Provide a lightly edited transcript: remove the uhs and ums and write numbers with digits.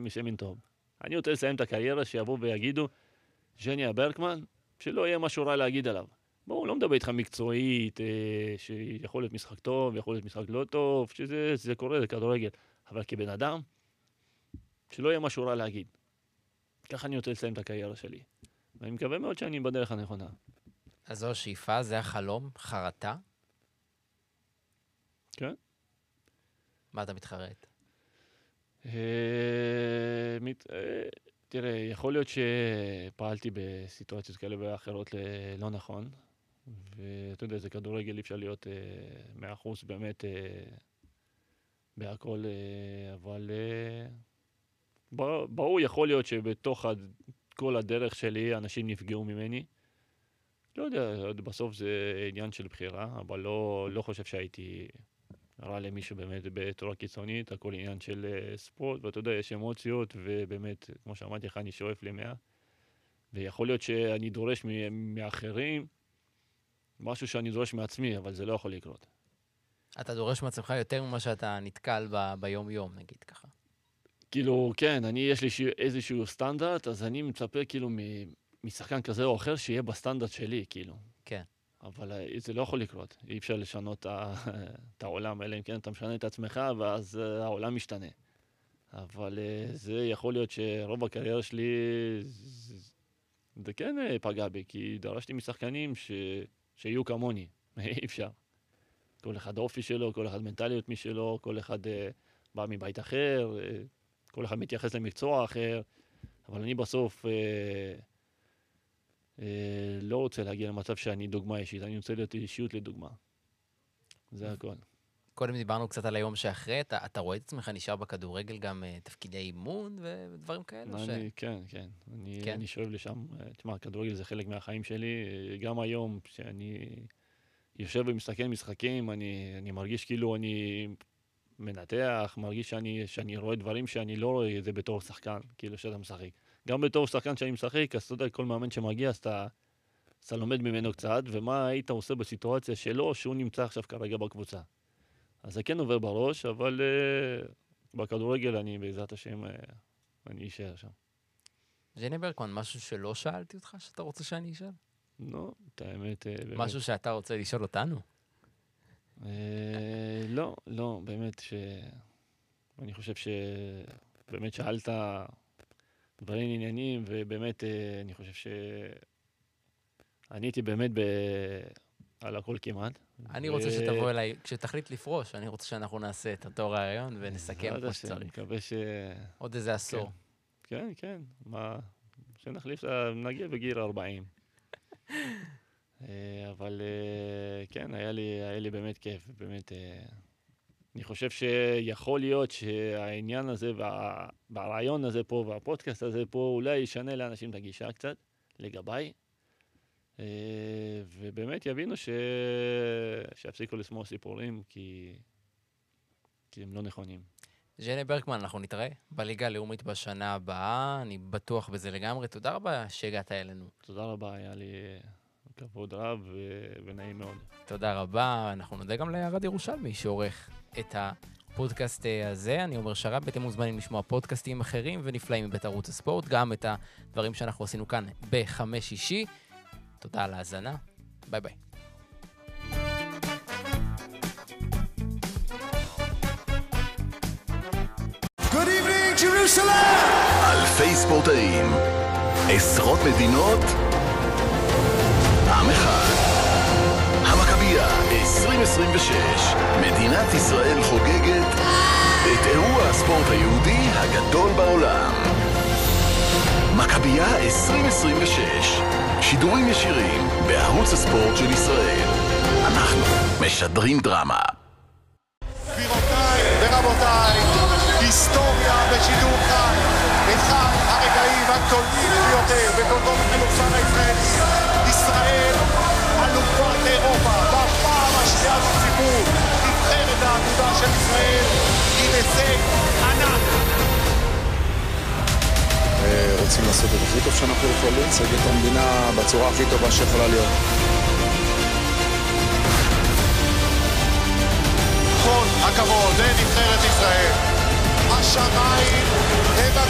שמן טוב. אני רוצה לסיים את הקריירה שיבואו ויגידו, ז'ניה ברקמן, שלא יהיה משהו רע להגיד עליו. בואו, לא מדבר איתך מקצועית, שיכול להיות משחק טוב, יכול להיות משחק לא טוב, שזה קורה, זה כדורגל. אבל כבן אדם, שלא יהיה משהו רע להגיד. ככה אני רוצה לסיים את הקריירה שלי. ואני מקווה מאוד שאני בדרך הנכונה. אז זו השאיפה, זה החלום, חרטה? כן. מה אתה מתחרט? תראה, יכול להיות שפעלתי בסיטואציות כאלה ואחרות לא נכון, ואתה יודע, זה כדורגל, אי אפשר להיות 100% באמת בהכל, אבל ברור יכול להיות שבתוך כל הדרך שלי אנשים נפגעו ממני. לא יודע, בסוף זה עניין של בחירה, אבל לא חושב שהייתי רע למישהו באמת בתורה קיצונית, הכל עניין של ספורט, ואתה יודע, יש אמוציות, ובאמת, כמו שאמרתי לך, אני שואף ל100, ויכול להיות שאני דורש מאחרים, משהו שאני דורש מעצמי, אבל זה לא יכול לקרות. אתה דורש מעצמך יותר ממה שאתה נתקל ביום-יום, נגיד ככה. כאילו, כן, יש לי איזשהו סטנדרט, אז אני מצפה כאילו משחקן כזה או אחר שיהיה בסטנדרט שלי, כאילו. כן. אבל זה לא יכול לקרות. אי אפשר לשנות את העולם, אלא אם כן אתה משנה את עצמך, ואז העולם משתנה. אבל זה יכול להיות שרוב הקריירה שלי, זה כן פגע בי, כי דרשתי משחקנים שיהיו כמוני. אי אפשר. כל אחד אופי שלו, כל אחד מנטליות משלו, כל אחד בא מבית אחר, כל אחד מתייחס למקצוע אחר, אבל אני בסוף לא רוצה להגיע למצב שאני דוגמה אישית, אני רוצה להיות אישיות לדוגמה. זה הכל. קודם דיברנו קצת על היום שאחרי, אתה רואה את עצמך נשאר בכדורגל גם תפקידי אימון ודברים כאלה? כן. אני שואב לשם. תשמע, כדורגל זה חלק מהחיים שלי. גם היום שאני יושב ומסתכל משחקים, אני מרגיש כאילו אני מנתח, מרגיש שאני רואה דברים שאני לא רואה את זה בתור שחקן, כאילו שאתה משחק. גם בתור שחקן שאני משחק, אז אתה יודע, כל מאמן שמגיע, אז אתה לומד ממנו קצת, ומה היית עושה בסיטואציה שלו, שהוא נמצא עכשיו כרגע בקבוצה. אז זה כן עובר בראש, אבל בכדורגל אני, בעזרת השם, אני אשאר שם. ז'ני ברקמן, משהו שלא שאלתי אותך שאתה רוצה שאני אשאל? לא, את האמת... משהו שאתה רוצה לשאול אותנו? לא, באמת אני חושב שבאמת שאלת דברים עניינים, ובאמת אני חושב עניתי באמת על הכל כמעט. אני רוצה שתבוא אליי, כשתחליט לפרוש, אני רוצה שאנחנו נעשה את אותו רעיון ונסכם כמו שצריך. אני מקווה עוד איזה עשור. כן. שנחליף, נגיע בגיל 40. אבל כן, היה לי באמת כיף, באמת. אני חושב שיכול להיות שהעניין הזה והרעיון הזה פה והפודקאסט הזה פה אולי ישנה לאנשים את הגישה קצת לגביי, ובאמת יבינו שיפסיקו לשמוע סיפורים כי הם לא נכונים. ז'ני ברקמן, אנחנו נתראה בליגה הלאומית בשנה הבאה, אני בטוח בזה לגמרי. תודה רבה שהגעת אלינו. תודה רבה, היה לי כבוד רב ונעים מאוד. תודה רבה, אנחנו נודה גם לירד ירושלמי שעורך את הפודקאסט הזה. אני אומר שרב, אתם מוזמנים לשמוע פודקאסטים אחרים ונפלאים מבית ערוץ הספורט, גם את הדברים שאנחנו עשינו כאן ב-5 תודה על ההאזנה, ביי ביי. Good evening, Jerusalem! אלפי ספורטאים, עשרות מדינות, עם אחד. המכבייה 2026, מדינת ישראל חוגגת את אירוע הספורט היהודי הגדול בעולם. מכבייה 2026, שידורים ישירים בערוץ הספורט של ישראל. אנחנו משדרים דרמה. גבירותיי ורבותיי, היסטוריה בשידור חי, אחד הרגעים הגדולים ביותר בתולדות הכדורסל הישראלי. ישראל אלופת אירופה בפעם השנייה בציבור, נבחרת האגודה של ישראל עם הישג ענק. רוצים לעשות את הכי טוב שאנחנו יכולים, לייצג את המדינה בצורה הכי טובה שיכולה להיות. כל הכבוד לנבחרת ישראל. השמיים הם